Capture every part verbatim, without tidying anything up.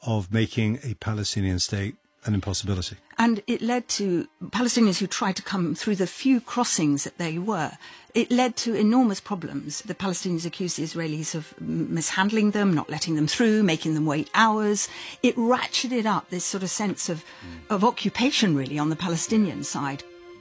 of making a Palestinian state an impossibility. And it led to Palestinians who tried to come through the few crossings that they were. It led to enormous problems. The Palestinians accused the Israelis of mishandling them, not letting them through, making them wait hours. It ratcheted up this sort of sense of, mm. of occupation, really, on the Palestinian side.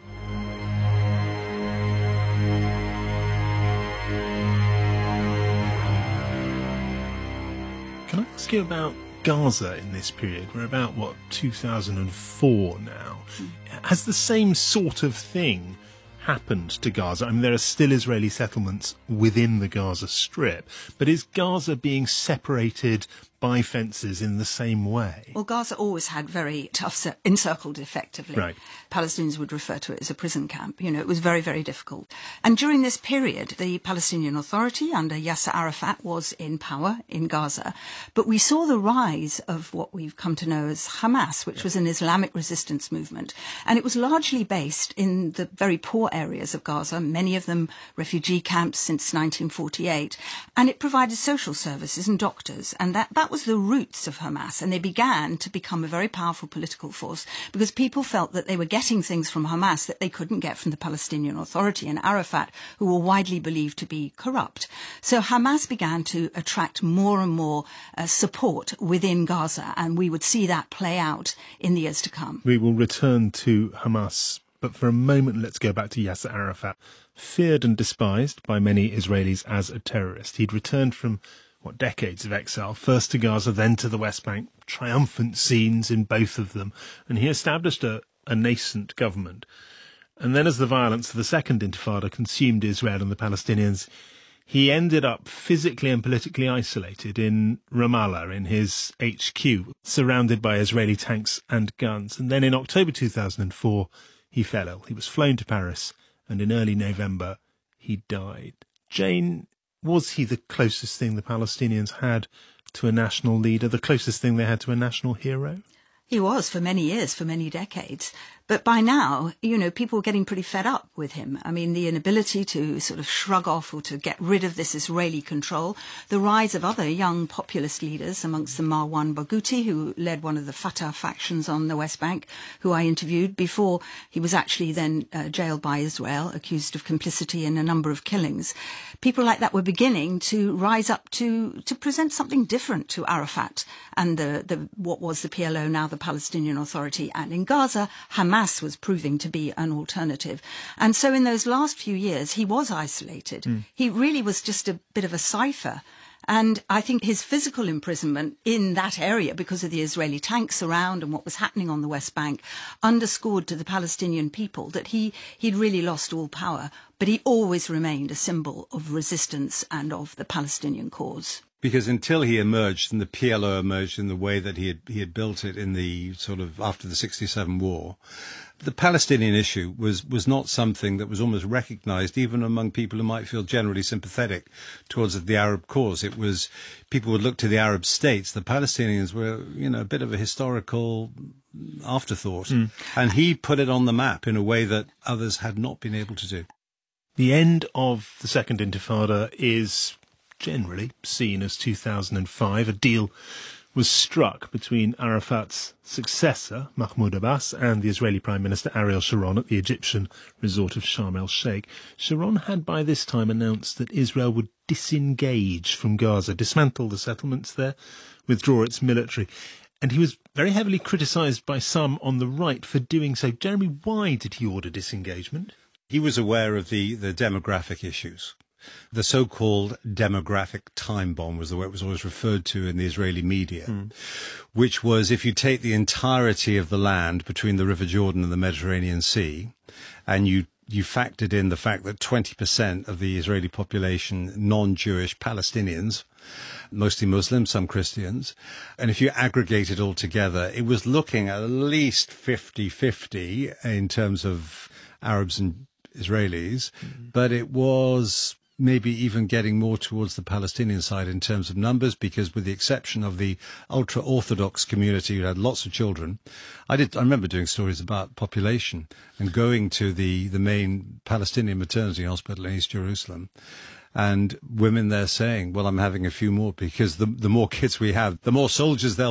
Can I ask you about Gaza in this period? We're about, what, two thousand four now. Mm. Has the same sort of thing happened to Gaza? I mean, there are still Israeli settlements within the Gaza Strip, but is Gaza being separated by fences in the same way? Well, Gaza always had very tough, encircled effectively. Right. Palestinians would refer to it as a prison camp. You know, it was very, very difficult. And during this period, the Palestinian Authority under Yasser Arafat was in power in Gaza. But we saw the rise of what we've come to know as Hamas, which was an Islamic resistance movement. And it was largely based in the very poor areas of Gaza, many of them refugee camps since nineteen forty-eight. And it provided social services and doctors. And that, that was the roots of Hamas, and they began to become a very powerful political force because people felt that they were getting things from Hamas that they couldn't get from the Palestinian Authority and Arafat, who were widely believed to be corrupt. So Hamas began to attract more and more uh, support within Gaza, and we would see that play out in the years to come. We will return to Hamas, but for a moment let's go back to Yasser Arafat. Feared and despised by many Israelis as a terrorist. He'd returned from what, decades of exile, first to Gaza, then to the West Bank, triumphant scenes in both of them. And he established a, a nascent government. And then as the violence of the Second Intifada consumed Israel and the Palestinians, he ended up physically and politically isolated in Ramallah, in his H Q, surrounded by Israeli tanks and guns. And then in October two thousand four, he fell ill. He was flown to Paris, and in early November, he died. Jane, was he the closest thing the Palestinians had to a national leader, the closest thing they had to a national hero? He was for many years, for many decades. But by now, you know, people were getting pretty fed up with him. I mean, the inability to sort of shrug off or to get rid of this Israeli control, the rise of other young populist leaders, amongst them Marwan Barghouti, who led one of the Fatah factions on the West Bank, who I interviewed before he was actually then uh, jailed by Israel, accused of complicity in a number of killings. People like that were beginning to rise up to, to present something different to Arafat and the, the what was the P L O, now the Palestinian Authority. And in Gaza, Hamas was proving to be an alternative. And so in those last few years, he was isolated. Mm. He really was just a bit of a cipher. And I think his physical imprisonment in that area, because of the Israeli tanks around and what was happening on the West Bank, underscored to the Palestinian people that he, he'd really lost all power. But he always remained a symbol of resistance and of the Palestinian cause. Because until he emerged, and the P L O emerged in the way that he had he had built it in the sort of after the sixty-seven war, the Palestinian issue was was not something that was almost recognised even among people who might feel generally sympathetic towards the Arab cause. It was people would look to the Arab states. The Palestinians were, you know, a bit of a historical afterthought, mm. and he put it on the map in a way that others had not been able to do. The end of the Second Intifada is generally seen as two thousand five. A deal was struck between Arafat's successor, Mahmoud Abbas, and the Israeli Prime Minister Ariel Sharon at the Egyptian resort of Sharm el-Sheikh. Sharon had by this time announced that Israel would disengage from Gaza, dismantle the settlements there, withdraw its military. And he was very heavily criticised by some on the right for doing so. Jeremy, why did he order disengagement? He was aware of the, the demographic issues. The so-called demographic time bomb was the way it was always referred to in the Israeli media, mm. which was if you take the entirety of the land between the River Jordan and the Mediterranean Sea, and you you factored in the fact that twenty percent of the Israeli population, non-Jewish Palestinians, mostly Muslims, some Christians, and if you aggregate it all together, it was looking at least fifty-fifty in terms of Arabs and Israelis, mm. but it was maybe even getting more towards the Palestinian side in terms of numbers, because with the exception of the ultra-Orthodox community who had lots of children, I did. I remember doing stories about population and going to the, the main Palestinian maternity hospital in East Jerusalem, and women there saying, well, I'm having a few more because the, the more kids we have, the more soldiers they'll